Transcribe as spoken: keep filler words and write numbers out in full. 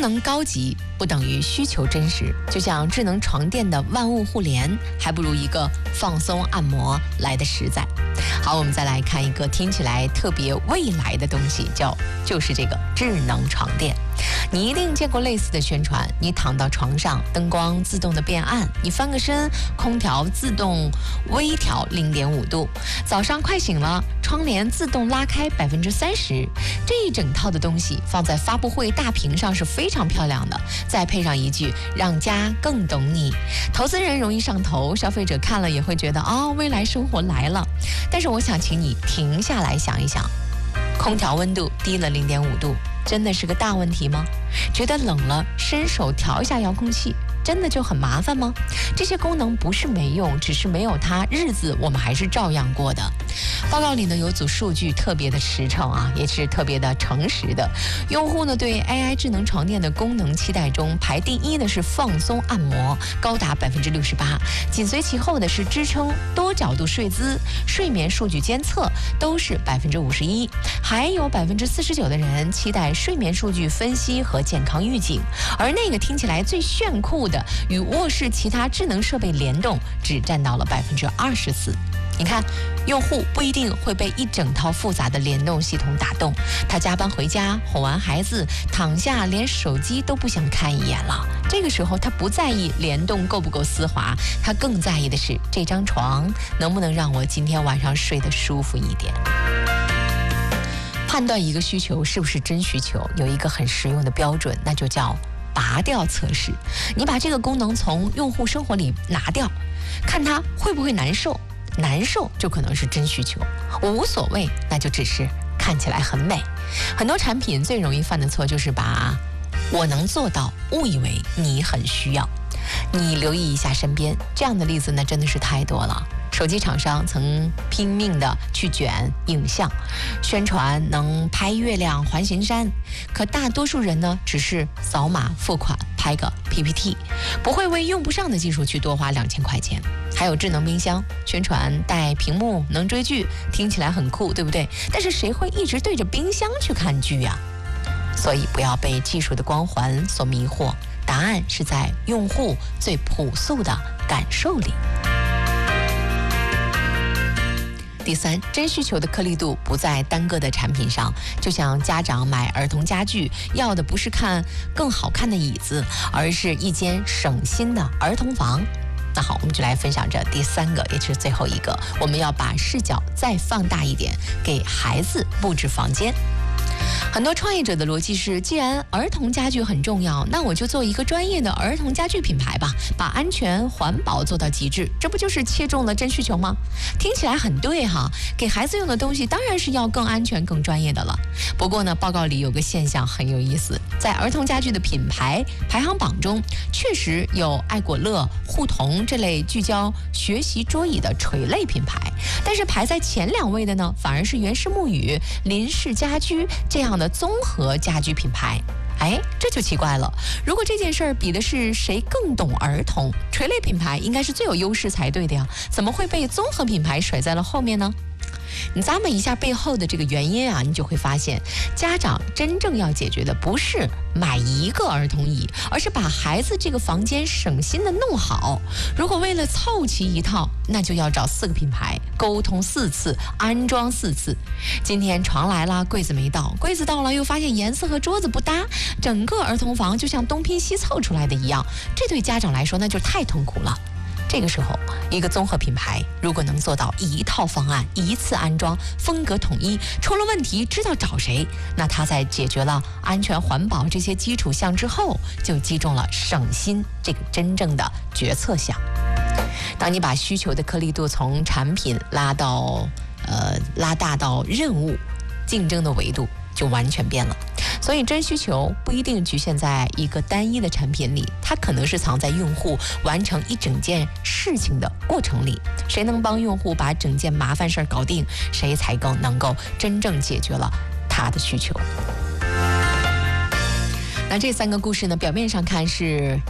能高级不等于需求真实，就像智能床垫的万物互联，还不如一个放松按摩来的实在。好，我们再来看一个听起来特别未来的东西，叫就是这个智能床垫。你一定见过类似的宣传，你躺到床上，灯光自动的变暗，你翻个身，空调自动微调零点五度，早上快醒了，窗帘自动拉开百分之三十。这一整套的东西放在发布会大屏上是非常漂亮的，再配上一句让家更懂你，投资人容易上头，消费者看了也会觉得哦，未来生活来了。但是我想请你停下来想一想，空调温度低了零点五度，真的是个大问题吗？觉得冷了，伸手调一下遥控器，真的就很麻烦吗？这些功能不是没用，只是没有它，日子我们还是照样过的。报告里呢有组数据特别的实诚啊，也是特别的诚实的。用户呢对 A I 智能床垫的功能期待中，排第一的是放松按摩，高达百分之六十八，紧随其后的是支撑、多角度睡姿、睡眠数据监测，都是百分之五十一，还有百分之四十九的人期待睡眠数据分析和健康预警。而那个听起来最炫酷的与卧室其他智能设备联动，只占到了百分之二十四。你看，用户不一定会被一整套复杂的联动系统打动，他加班回家，哄完孩子，躺下连手机都不想看一眼了。这个时候他不在意联动够不够丝滑，他更在意的是这张床能不能让我今天晚上睡得舒服一点。判断一个需求是不是真需求，有一个很实用的标准，那就叫拔掉测试。你把这个功能从用户生活里拿掉，看它会不会难受，难受就可能是真需求，无所谓那就只是看起来很美。很多产品最容易犯的错就是把我能做到误以为你很需要。你留意一下身边这样的例子呢，真的是太多了。手机厂商曾拼命的去卷影像，宣传能拍月亮环形山，可大多数人呢只是扫码付款拍个 P P T， 不会为用不上的技术去多花两千块钱。还有智能冰箱，宣传带屏幕能追剧，听起来很酷，对不对？但是谁会一直对着冰箱去看剧呀？所以不要被技术的光环所迷惑，答案是在用户最朴素的感受里。第三，真需求的颗粒度不在单个的产品上，就像家长买儿童家具，要的不是看更好看的椅子，而是一间省心的儿童房。那好，我们就来分享这第三个，也是最后一个，我们要把视角再放大一点，给孩子布置房间。很多创业者的逻辑是，既然儿童家具很重要，那我就做一个专业的儿童家具品牌吧，把安全环保做到极致，这不就是切中了真需求吗？听起来很对哈，给孩子用的东西当然是要更安全更专业的了。不过呢，报告里有个现象很有意思，在儿童家具的品牌排行榜中，确实有爱果乐、护童这类聚焦学习桌椅的垂类品牌，但是排在前两位的呢，反而是原氏木语、林氏家居这样的综合家居品牌。哎，这就奇怪了，如果这件事儿比的是谁更懂儿童，垂类品牌应该是最有优势才对的呀，怎么会被综合品牌甩在了后面呢？你咂摸一下背后的这个原因啊，你就会发现，家长真正要解决的不是买一个儿童椅，而是把孩子这个房间省心的弄好。如果为了凑齐一套，那就要找四个品牌，沟通四次，安装四次。今天床来了，柜子没到，柜子到了又发现颜色和桌子不搭，整个儿童房就像东拼西凑出来的一样，这对家长来说那就太痛苦了。这个时候，一个综合品牌如果能做到一套方案，一次安装，风格统一，出了问题知道找谁，那它在解决了安全环保这些基础项之后，就击中了省心这个真正的决策项。当你把需求的颗粒度从产品拉到呃拉大到任务，竞争的维度就完全变了。所以真需求不一定局限在一个单一的产品里，它可能是藏在用户完成一整件事情的过程里。谁能帮用户把整件麻烦事儿搞定，谁才更能够真正解决了他的需求。那这三个故事呢，表面上看是